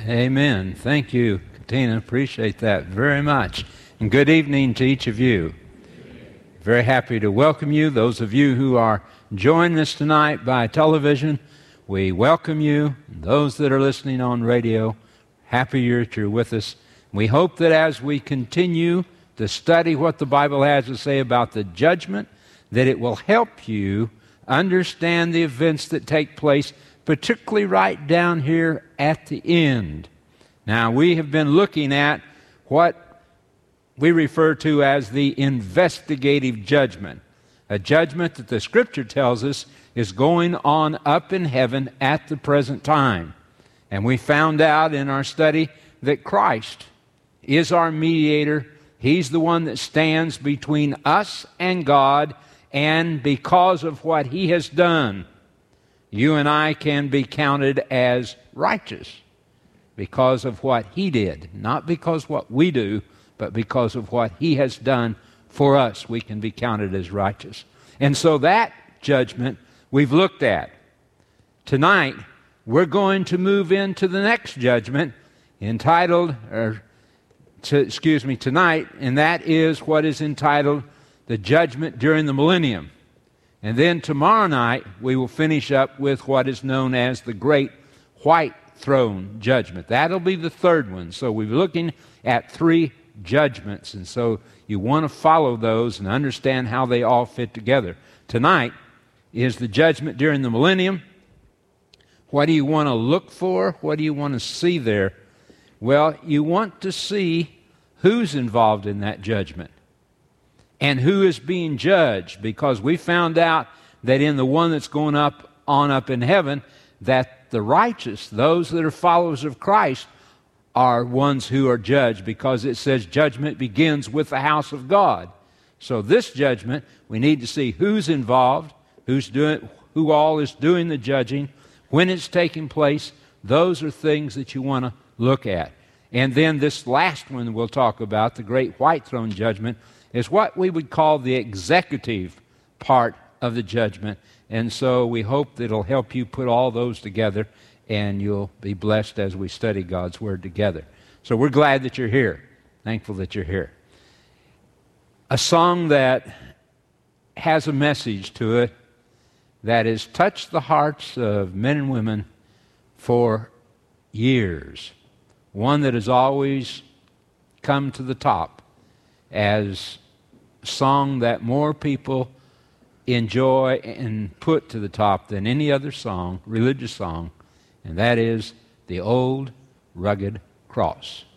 Amen. Thank you, Katina. Appreciate that very much. And good evening to each of you. Very happy to welcome you. Those of you who are joining us tonight by television, we welcome you. Those that are listening on radio, happy that you're with us. We hope that as we continue to study what the Bible has to say about the judgment, that it will help you understand the events that take place, particularly right down here at the end. Now, we have been looking at what we refer to as the investigative judgment, a judgment that the Scripture tells us is going on up in heaven at the present time. And we found out in our study that Christ is our mediator. He's the one that stands between us and God, and because of what He has done, you and I can be counted as righteous because of what He did. Not because what we do, but because of what He has done for us, we can be counted as righteous. And so that judgment we've looked at. Tonight, we're going to move into the next judgment tonight, and that is what is entitled the judgment during the millennium. And then tomorrow night, we will finish up with what is known as the Great White Throne Judgment. That'll be the third one. So we're looking at 3 judgments, and so you want to follow those and understand how they all fit together. Tonight is the judgment during the millennium. What do you want to look for? What do you want to see there? Well, you want to see who's involved in that judgment and who is being judged, because we found out that in the one that's going up in heaven, that the righteous, those that are followers of Christ, are ones who are judged, because it says judgment begins with the house of God. So this judgment, we need to see who's involved, who all is doing the judging, when it's taking place. Those are things that you want to look at. And then this last one we'll talk about, the Great White Throne Judgment, is what we would call the executive part of the judgment. And so we hope that it'll help you put all those together, and you'll be blessed as we study God's Word together. So we're glad that you're here, thankful that you're here. A song that has a message to it that has touched the hearts of men and women for years. One that has always come to the top as a song that more people enjoy and put to the top than any other song, religious song, and that is The Old Rugged Cross.